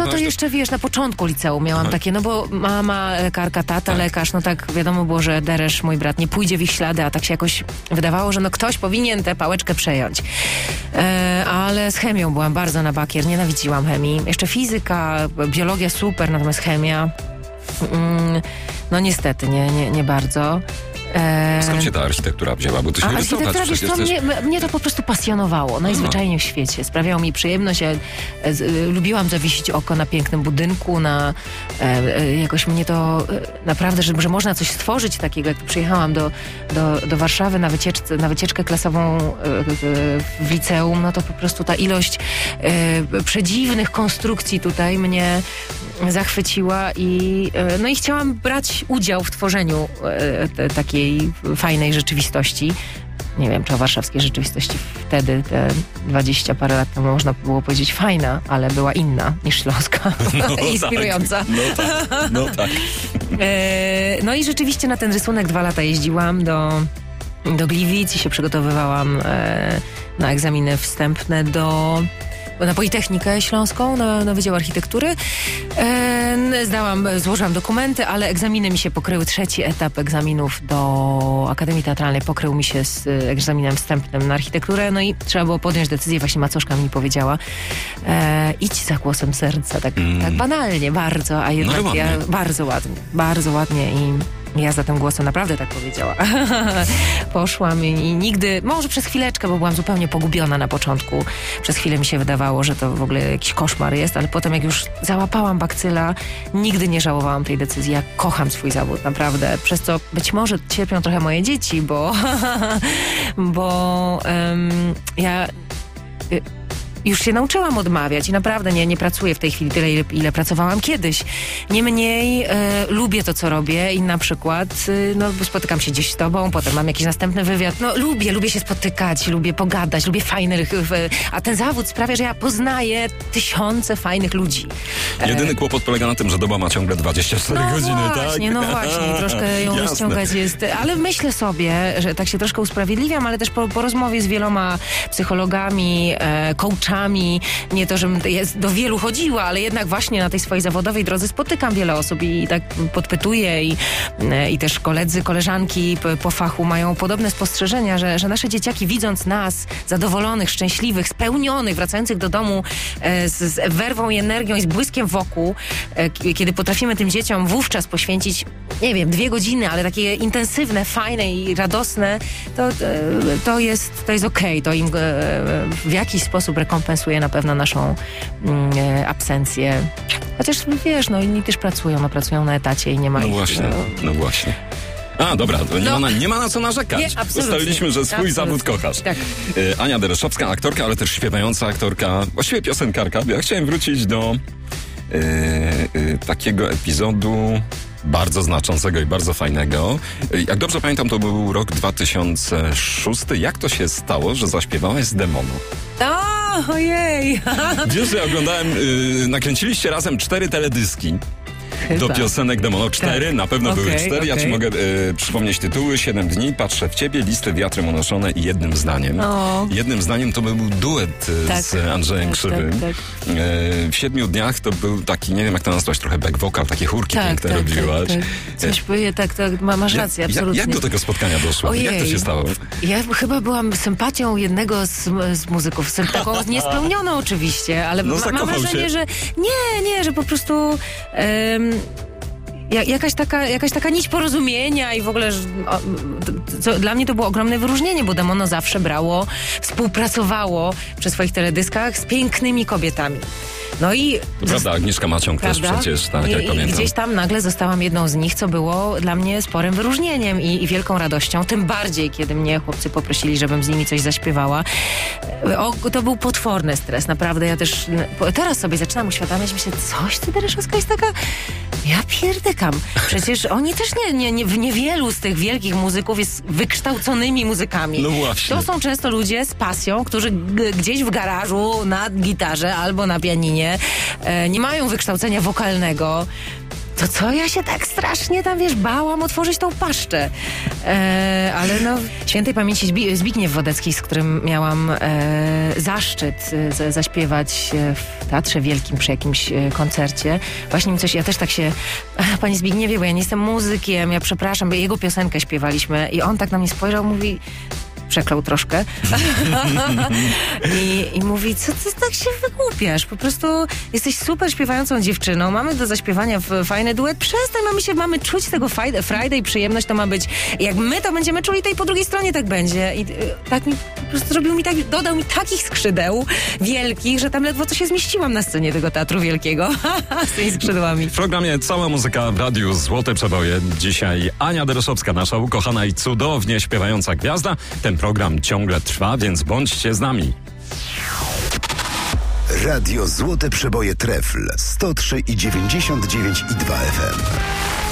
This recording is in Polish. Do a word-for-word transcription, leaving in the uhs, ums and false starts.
to, to jeszcze, wiesz, na początku liceum miałam Aha. takie, no bo mama lekarka, tata tak. lekarz, no tak wiadomo było, że Deresz, mój brat, nie pójdzie w ich ślady, a tak się jakoś wydawało, że no ktoś powinien tę pałeczkę przejąć. E, ale z chemią byłam bardzo na bakier, nienawidziłam chemii. Jeszcze fizyka, biologia super, natomiast chemia, mm, no niestety, nie, nie, nie bardzo. Eee... Skąd się ta architektura wzięła? Bo ty się A nie architektura, wiesz co, mnie, mnie to po prostu pasjonowało. Najzwyczajniej w świecie. Sprawiało mi przyjemność. Ja e, z, e, lubiłam zawiesić oko na pięknym budynku, na e, e, jakoś mnie to e, naprawdę, że, że można coś stworzyć takiego. Jak przyjechałam do, do, do Warszawy na, wycieczce, na wycieczkę klasową e, w liceum, no to po prostu ta ilość e, przedziwnych konstrukcji tutaj mnie zachwyciła i, e, no i chciałam brać udział w tworzeniu e, te, takiej fajnej rzeczywistości. Nie wiem, czy o warszawskiej rzeczywistości wtedy, te dwadzieścia parę lat temu można było powiedzieć fajna, ale była inna niż śląska. No, inspirująca. Tak, no tak, no tak. E, no i rzeczywiście na ten rysunek dwa lata jeździłam do, do Gliwic i się przygotowywałam e, na egzaminy wstępne do na Politechnikę Śląską, na, na Wydział Architektury. E, zdałam, złożyłam dokumenty, ale egzaminy mi się pokryły. Trzeci etap egzaminów do Akademii Teatralnej pokrył mi się z egzaminem wstępnym na architekturę. No i trzeba było podjąć decyzję. Właśnie Macoszka mi powiedziała, e, idź za głosem serca. Tak, mm. tak banalnie, bardzo, a jednak no ja bardzo ładnie, bardzo ładnie i ja za tym głosem naprawdę tak powiedziała. Poszłam i, i nigdy, może przez chwileczkę, bo byłam zupełnie pogubiona na początku. Przez chwilę mi się wydawało, że to w ogóle jakiś koszmar jest, ale potem jak już załapałam bakcyla, nigdy nie żałowałam tej decyzji. Ja kocham swój zawód, naprawdę. Przez co być może cierpią trochę moje dzieci, bo bo um, ja... Y, już się nauczyłam odmawiać i naprawdę nie, nie pracuję w tej chwili tyle, ile, ile pracowałam kiedyś. Niemniej e, lubię to, co robię i na przykład e, no, spotykam się gdzieś z tobą, potem mam jakiś następny wywiad. No lubię, lubię się spotykać, lubię pogadać, lubię fajnych... A ten zawód sprawia, że ja poznaję tysiące fajnych ludzi. E, Jedyny kłopot polega na tym, że doba ma ciągle dwadzieścia cztery no godziny, właśnie, tak? No właśnie, troszkę ją Jasne. rozciągać jest. Ale myślę sobie, że tak się troszkę usprawiedliwiam, ale też po, po rozmowie z wieloma psychologami, e, coachami, nie to, żebym do wielu chodziła, ale jednak właśnie na tej swojej zawodowej drodze spotykam wiele osób i tak podpytuję i, i też koledzy, koleżanki po fachu mają podobne spostrzeżenia, że, że nasze dzieciaki widząc nas zadowolonych, szczęśliwych, spełnionych, wracających do domu z, z werwą i energią i z błyskiem wokół, kiedy potrafimy tym dzieciom wówczas poświęcić, nie wiem, dwie godziny, ale takie intensywne, fajne i radosne, to, to jest, to jest okej, to im w jakiś sposób rekompensuje na pewno naszą mm, absencję. Chociaż wiesz, no inni też pracują, no pracują na etacie i nie ma No ich, właśnie, no, no właśnie. A, dobra, to nie, no. ma, na, nie ma na co narzekać. Nie, ustaliliśmy, że swój absolutnie. zawód kochasz. Tak. E, Ania Dereszowska, aktorka, ale też śpiewająca aktorka, właściwie piosenkarka. Ja chciałem wrócić do e, e, takiego epizodu bardzo znaczącego i bardzo fajnego. Jak dobrze pamiętam, to był rok dwa tysiące szósty. Jak to się stało, że zaśpiewałaś z Demonu? O, ojej! Wiesz, że ja oglądałem, yy, nakręciliście razem cztery teledyski. Chyba. Do piosenek Demonu. Cztery, tak. Na pewno okay, były cztery. Okay. Ja ci mogę y, przypomnieć tytuły. Siedem dni, Patrzę w ciebie, Listy wiatrem unoszone i jednym zdaniem. O. Jednym zdaniem to był duet y, tak. z Andrzejem tak, Krzywym. Tak, tak. Y, w siedmiu dniach to był taki, nie wiem jak to nazwać, trochę back vocal, takie chórki tak, piękne tak, robiłaś. Tak, tak. Coś powie, tak, tak, masz rację, ja, absolutnie. Jak do tego spotkania doszło? Ojej. Jak to się stało? Ja chyba byłam sympatią jednego z, z muzyków, z taką niespełnioną oczywiście, ale no, ma, mam wrażenie, się. że nie, nie, że po prostu um, Jakaś taka, jakaś taka nić porozumienia i w ogóle o, co, dla mnie to było ogromne wyróżnienie, bo Demono zawsze brało, współpracowało przy swoich teledyskach z pięknymi kobietami. No i... To prawda, Agnieszka Maciąg prawda? też przecież, tak, I, jak i pamiętam. Gdzieś tam nagle zostałam jedną z nich, co było dla mnie sporym wyróżnieniem i, i wielką radością, tym bardziej, kiedy mnie chłopcy poprosili, żebym z nimi coś zaśpiewała. O, to był potworny stres, naprawdę. Ja też teraz sobie zaczynam uświadamiać, myślę, coś ty, Dereszowska, jest taka... Ja pierdykam. Przecież oni też nie, nie, nie, niewielu z tych wielkich muzyków jest wykształconymi muzykami. No właśnie. To są często ludzie z pasją, którzy g- gdzieś w garażu na gitarze albo na pianinie e, nie mają wykształcenia wokalnego. to co ja się tak strasznie tam, wiesz, bałam otworzyć tą paszczę. E, ale no, świętej pamięci Zbi- Zbigniew Wodecki, z którym miałam e, zaszczyt e, zaśpiewać w Teatrze Wielkim przy jakimś e, koncercie. Właśnie mi coś, ja też tak się, panie Zbigniewie, bo ja nie jestem muzykiem, ja przepraszam, bo jego piosenkę śpiewaliśmy i on tak na mnie spojrzał, mówi... Przeklął troszkę. I, I mówi, co ty tak się wygłupiasz? Po prostu jesteś super śpiewającą dziewczyną, mamy do zaśpiewania fajny duet, przestań, mamy się, mamy czuć tego Friday, przyjemność to ma być. Jak my to będziemy czuli, to i po drugiej stronie tak będzie. I y, tak mi, po prostu zrobił mi tak, dodał mi takich skrzydeł wielkich, że tam ledwo co się zmieściłam na scenie tego Teatru Wielkiego. Z tymi skrzydłami. W programie Cała muzyka w radiu Złote Przeboje. Dzisiaj Ania Dereszowska, nasza ukochana i cudownie śpiewająca gwiazda. Ten program ciągle trwa, więc bądźcie z nami. Radio Złote Przeboje Trefl sto trzy i dziewięćdziesiąt dziewięć i dwa F M.